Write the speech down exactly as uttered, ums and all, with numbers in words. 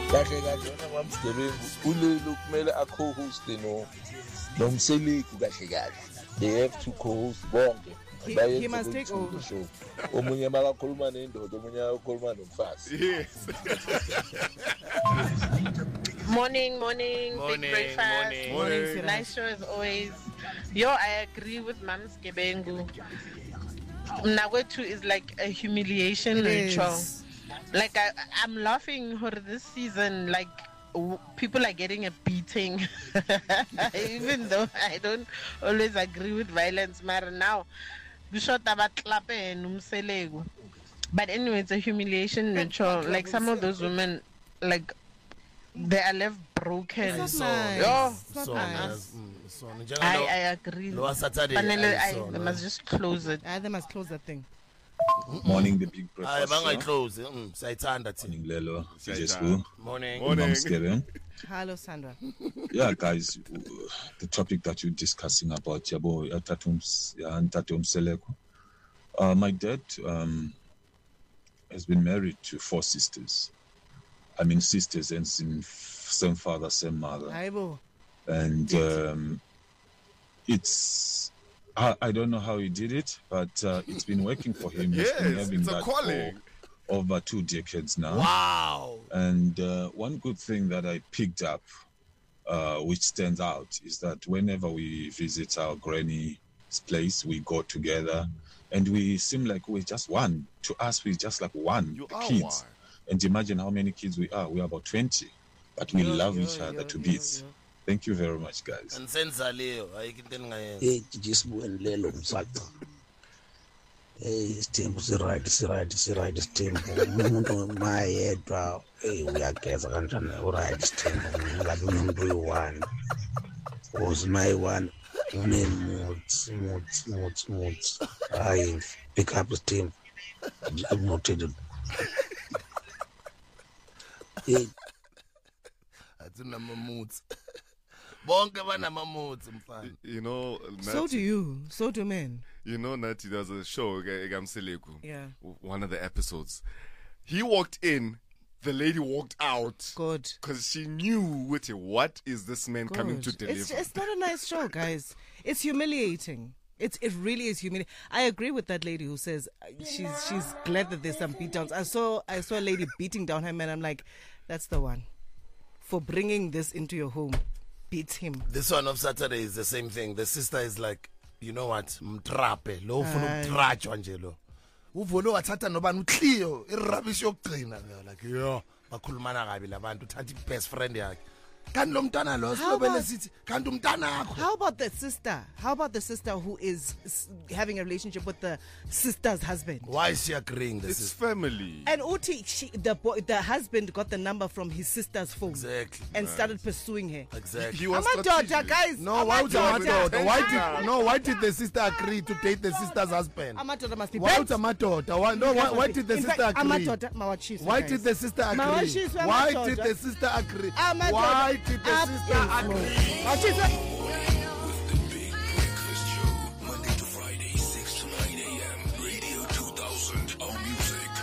kahle kahle wena mamsigebengu ulelo kumele a-co-host no nomseleki kahle kahle they have to co-host bonke he, he must take over show omunye makakhuluma nendoda omunye akakhuluma nomfazi yes Morning, morning, morning, big breakfast. morning, morning. morning. Nice show as always. Yo, I agree with Mams Gebengu. Mnagwetu is like a humiliation It ritual. is. Like I, I'm laughing for this season. Like w- people are getting a beating, even though I don't always agree with violence. But now, but anyway, it's a humiliation ritual. Like some of those women, like. They are left broken. It's not nice. Yo, It's not So, nice. mm, so, I, I agree. Lower Saturday, Finally, I I, saw, they no. must just close it. Ah, they must close that thing. Morning, the big Hayi breakfast. bangayiclose mm sayithanda thina. Morning, Lelo. D J Sayithanda. School. Morning. Morning. Mamskebe. Hello, Sandra. Yeah, guys, uh, the topic that you're discussing about Yabo Tatums Tatum Seleko. Uh, my dad um, has been married to four sisters. I mean, sisters and same, same father, same mother. Aibo. And um, it's, I, I don't know how he did it, but uh, it's been working for him. He's been Yes, having it's a that calling. for over two decades now. Wow. And uh, one good thing that I picked up, uh, which stands out, is that whenever we visit our granny's place, we go together, and we seem like we're just one. To us, we're just like one You are kids. one. And imagine how many kids we are. We are about twenty, but we Yo, love yo, each yo, other to yo, bits. yo. Thank you very much, guys. And senza leyo ayikho into engingayenza. Hey, jisibuyeni lelo msaqo. Hey, isithembu siright, siright, siright isithembu. Umuntu mayedwa, hey uyageza kanjani uright isithembu. Ngabe umuntu uyi-one. Uze mayi-one unemuthi, muthi, muthi, muthi. Hayi, pick up isithembu. I'm not it. Hey, Atunamamutsi. Bonke banamamutsi mfana. You know, So Nati, do you. So do men. you know, Nati, there was a show, Egamseleku, Yeah. one of the episodes. He walked in, the lady walked out. Good. Because she knew, with what is this man Good. coming to deliver? It's, it's not a nice show, guys. It's humiliating. It's it really is humiliating. I agree with that lady who says uh, she's she's glad that there's some beatdowns. I saw I saw a lady beating down her man. I'm like, that's the one for bringing this into your home. Beats him. This one of Saturday is the same thing. The sister is like, you know what? Mtrape lo ufuna Hayi. ukutrajwa nje lo. Uvolo wathatha nobani uCleo irubbish yokugcina like yo bakhulumana kabi labantu uthatha i-best friend yakhe. Kanti lo mntana lo How silobele about- sithi kanti umntana wakho. How about the sister? How about the sister who is s- having a relationship with the sister's husband? Why is she agreeing this It's is family. And Uti, she, the boy, the husband got the number from his sister's phone exactly and started pursuing her. exactly. He was I'm a daughter, strategic. guys. No, I'm why a would amadoda? daughter. Why did no? Why did the sister agree to date the sister's husband? Amadoda must be Why bent. would amadoda? Why no? Why, why did the In sister fact, agree? Amadoda, mawachiswa, Why guys. did the sister agree? Mawashiswa Why amadoda. did the sister agree? Amadoda Why did the up sister is agree? more. Mawashiswa.